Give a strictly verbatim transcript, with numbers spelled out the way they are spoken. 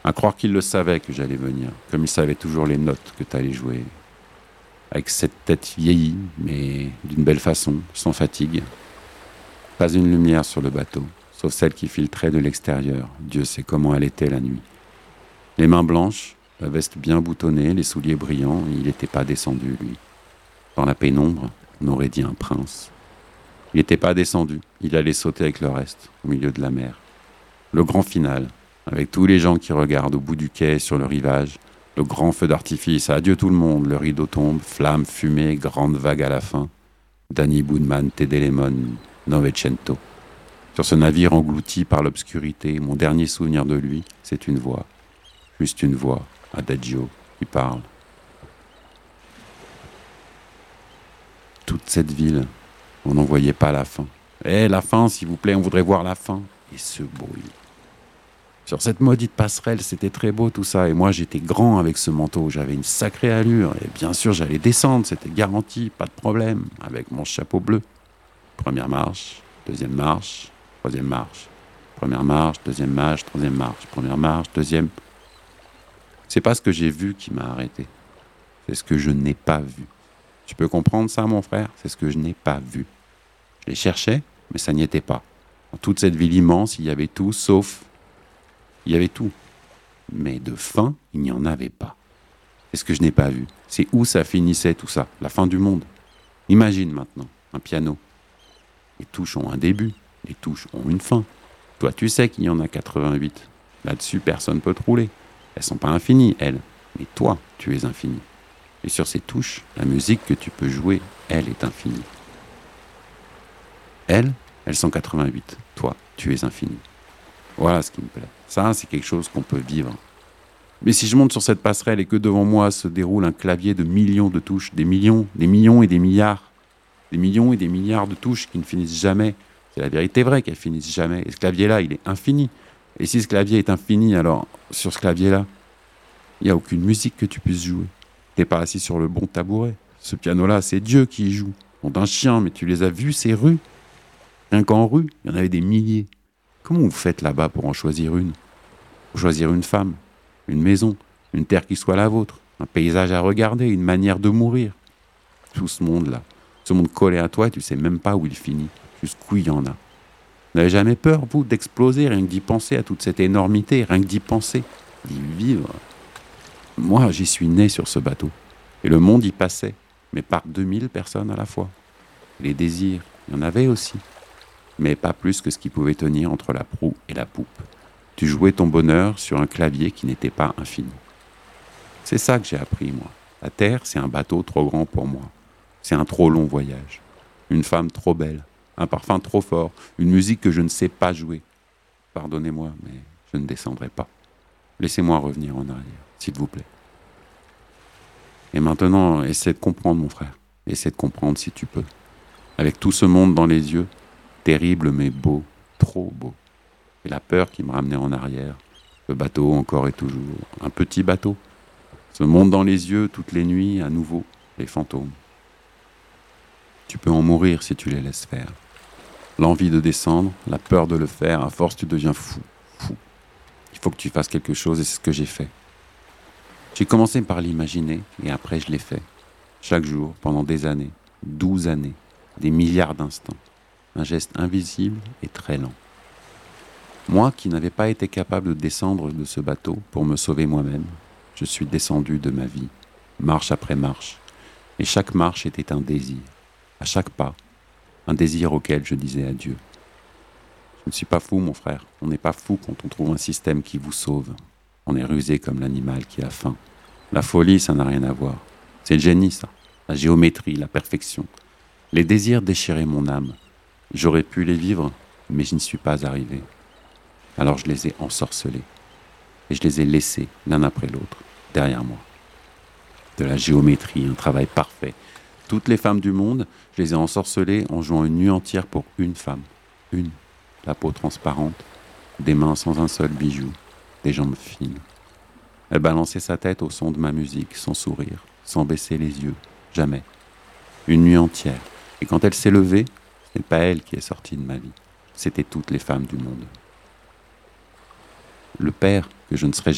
À croire qu'il le savait que j'allais venir, comme il savait toujours les notes que t'allais jouer. Avec cette tête vieillie, mais d'une belle façon, sans fatigue. Pas une lumière sur le bateau, sauf celle qui filtrait de l'extérieur. Dieu sait comment elle était la nuit. Les mains blanches, la veste bien boutonnée, les souliers brillants, il n'était pas descendu, lui. Dans la pénombre, on aurait dit un prince. Il n'était pas descendu, il allait sauter avec le reste, au milieu de la mer. Le grand final, avec tous les gens qui regardent au bout du quai sur le rivage, le grand feu d'artifice, adieu tout le monde, le rideau tombe, flammes, fumée, grande vague à la fin. Danny Boudman, Tedelemon, Novecento. Sur ce navire englouti par l'obscurité, mon dernier souvenir de lui, c'est une voix. Juste une voix, adagio, qui parle. Toute cette ville, on n'en voyait pas la fin. Eh, la fin, s'il vous plaît, on voudrait voir la fin. Et ce bruit. Sur cette maudite passerelle, c'était très beau tout ça. Et moi, j'étais grand avec ce manteau. J'avais une sacrée allure. Et bien sûr, j'allais descendre. C'était garanti, pas de problème. Avec mon chapeau bleu. Première marche, deuxième marche, troisième marche. Première marche, deuxième marche, troisième marche. Première marche, deuxième. C'est pas ce que j'ai vu qui m'a arrêté. C'est ce que je n'ai pas vu. Tu peux comprendre ça, mon frère? C'est ce que je n'ai pas vu. Je les cherchais, mais ça n'y était pas. Dans toute cette ville immense, il y avait tout, sauf... Il y avait tout. Mais de fin, il n'y en avait pas. C'est ce que je n'ai pas vu. C'est où ça finissait tout ça, la fin du monde. Imagine maintenant, un piano. Les touches ont un début, les touches ont une fin. Toi, tu sais qu'il y en a quatre-vingt-huit. Là-dessus, personne ne peut te rouler. Elles sont pas infinies, elles. Mais toi, tu es infini. Et sur ces touches, la musique que tu peux jouer, elle est infinie. Elles, elles sont quatre-vingt-huit. Toi, tu es infini. Voilà ce qui me plaît. Ça, c'est quelque chose qu'on peut vivre. Mais si je monte sur cette passerelle et que devant moi se déroule un clavier de millions de touches, des millions, des millions et des milliards, des millions et des milliards de touches qui ne finissent jamais, c'est la vérité vraie qu'elles finissent jamais. Et ce clavier-là, il est infini. Et si ce clavier est infini, alors sur ce clavier-là, il n'y a aucune musique que tu puisses jouer. T'es pas assis sur le bon tabouret. Ce piano-là, c'est Dieu qui y joue. On d'un chien, mais tu les as vus, ces rues? Rien qu'en rue, il y en avait des milliers. Comment vous faites là-bas pour en choisir une? Pour choisir une femme, une maison, une terre qui soit la vôtre, un paysage à regarder, une manière de mourir. Tout ce monde-là, ce monde collé à toi, tu sais même pas où il finit, jusqu'où il y en a. Vous n'avez jamais peur, vous, d'exploser, rien que d'y penser à toute cette énormité, rien que d'y penser, d'y vivre? Moi, j'y suis né sur ce bateau, et le monde y passait, mais par deux mille personnes à la fois. Les désirs, il y en avait aussi, mais pas plus que ce qui pouvait tenir entre la proue et la poupe. Tu jouais ton bonheur sur un clavier qui n'était pas infini. C'est ça que j'ai appris, moi. La Terre, c'est un bateau trop grand pour moi. C'est un trop long voyage. Une femme trop belle, un parfum trop fort, une musique que je ne sais pas jouer. Pardonnez-moi, mais je ne descendrai pas. Laissez-moi revenir en arrière, s'il vous plaît. Et maintenant, essaie de comprendre, mon frère. Essaie de comprendre si tu peux. Avec tout ce monde dans les yeux, terrible mais beau, trop beau. Et la peur qui me ramenait en arrière. Le bateau encore et toujours, un petit bateau. Ce monde dans les yeux, toutes les nuits, à nouveau, les fantômes. Tu peux en mourir si tu les laisses faire. L'envie de descendre, la peur de le faire, à force tu deviens fou, fou. Il faut que tu fasses quelque chose et c'est ce que j'ai fait. J'ai commencé par l'imaginer et après je l'ai fait. Chaque jour, pendant des années, douze années, des milliards d'instants. Un geste invisible et très lent. Moi qui n'avais pas été capable de descendre de ce bateau pour me sauver moi-même, je suis descendu de ma vie, marche après marche, et chaque marche était un désir, à chaque pas, un désir auquel je disais adieu. Je ne suis pas fou, mon frère, on n'est pas fou quand on trouve un système qui vous sauve. On est rusé comme l'animal qui a faim. La folie, ça n'a rien à voir. C'est le génie, ça, la géométrie, la perfection. Les désirs déchiraient mon âme. J'aurais pu les vivre, mais je n'y suis pas arrivé. Alors je les ai ensorcelés. Et je les ai laissés, l'un après l'autre, derrière moi. De la géométrie, un travail parfait. Toutes les femmes du monde, je les ai ensorcelées en jouant une nuit entière pour une femme. Une. La peau transparente, des mains sans un seul bijou, des jambes fines. Elle balançait sa tête au son de ma musique, sans sourire, sans baisser les yeux, jamais. Une nuit entière. Et quand elle s'est levée, ce n'est pas elle qui est sortie de ma vie. C'était toutes les femmes du monde. Le père que je ne serai